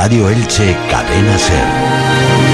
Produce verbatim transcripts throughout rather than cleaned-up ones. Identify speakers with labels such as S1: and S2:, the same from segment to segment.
S1: Radio Elche, Cadena SER.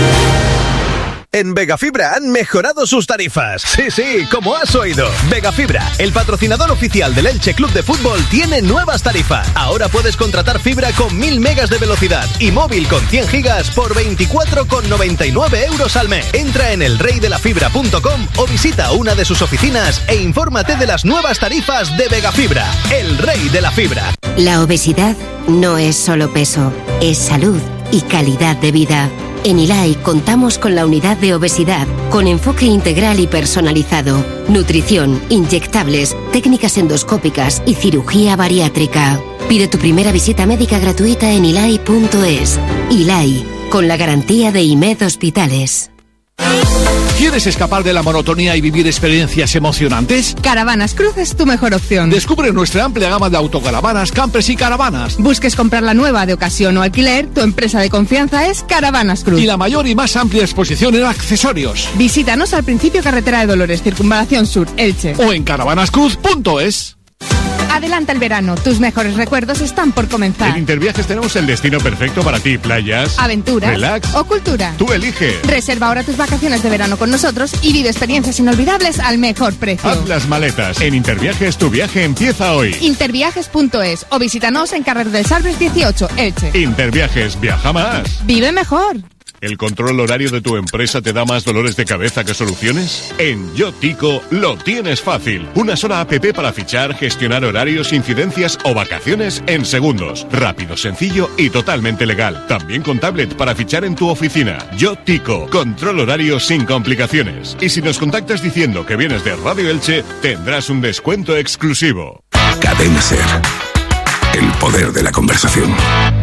S2: En Vegafibra han mejorado sus tarifas. Sí, sí, como has oído. Vegafibra, el patrocinador oficial del Elche Club de Fútbol, tiene nuevas tarifas. Ahora puedes contratar fibra con mil megas de velocidad y móvil con cien gigas por veinticuatro con noventa y nueve euros al mes. Entra en el rey de la fibra punto com o visita una de sus oficinas e infórmate de las nuevas tarifas de Vegafibra, el rey de la fibra.
S3: La obesidad no es solo peso, es salud y calidad de vida. En I L A I contamos con la unidad de obesidad, con enfoque integral y personalizado, nutrición, inyectables, técnicas endoscópicas y cirugía bariátrica. Pide tu primera visita médica gratuita en ilai punto es. I L A I, con la garantía de I M E D Hospitales.
S4: ¿Quieres escapar de la monotonía y vivir experiencias emocionantes?
S5: Caravanas Cruz es tu mejor opción.
S4: Descubre nuestra amplia gama de autocaravanas, campers y caravanas.
S5: Busques comprar la nueva de ocasión o alquiler, tu empresa de confianza es Caravanas Cruz.
S4: Y la mayor y más amplia exposición en accesorios.
S5: Visítanos al principio Carretera de Dolores, Circunvalación Sur, Elche.
S4: O en caravanas cruz punto es.
S5: Adelanta el verano, tus mejores recuerdos están por comenzar.
S6: En Interviajes tenemos el destino perfecto para ti, playas,
S5: aventuras,
S6: relax
S5: o cultura.
S6: Tú eliges.
S5: Reserva ahora tus vacaciones de verano con nosotros y vive experiencias inolvidables al mejor precio.
S6: Haz las maletas. En Interviajes tu viaje empieza hoy.
S5: Interviajes punto es o visítanos en Carrer del Salves dieciocho, Elche.
S6: Interviajes, viaja más.
S5: Vive mejor.
S6: ¿El control horario de tu empresa te da más dolores de cabeza que soluciones? En YoTico lo tienes fácil. Una sola app para fichar, gestionar horarios, incidencias o vacaciones en segundos. Rápido, sencillo y totalmente legal. También con tablet para fichar en tu oficina. YoTico, control horario sin complicaciones. Y si nos contactas diciendo que vienes de Radio Elche, tendrás un descuento exclusivo.
S1: Cadena SER. El poder de la conversación.